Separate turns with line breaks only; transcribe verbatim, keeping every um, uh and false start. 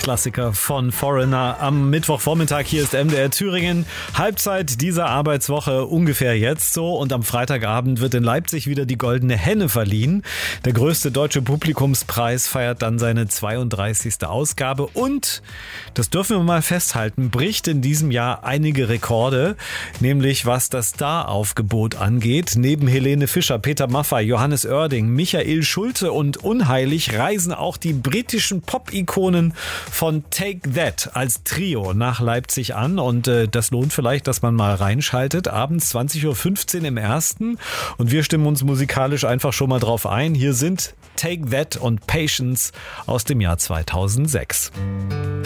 Klassiker von Foreigner am Mittwochvormittag. Hier ist M D R Thüringen. Halbzeit dieser Arbeitswoche ungefähr jetzt so. Und am Freitagabend wird in Leipzig wieder die Goldene Henne verliehen. Der größte deutsche Publikumspreis feiert dann seine zweiunddreißigste Ausgabe. Und, das dürfen wir mal festhalten, bricht in diesem Jahr einige Rekorde. Nämlich was das Staraufgebot angeht. Neben Helene Fischer, Peter Maffay, Johannes Oerding, Michael Schulte und Unheilig reisen auch die britischen Pop-Ikonen von Take That als Trio nach Leipzig an. Und äh, das lohnt vielleicht, dass man mal reinschaltet. Abends zwanzig Uhr fünfzehn im ersten. Und wir stimmen uns musikalisch einfach schon mal drauf ein. Hier sind Take That und Patience aus dem Jahr zweitausendsechs.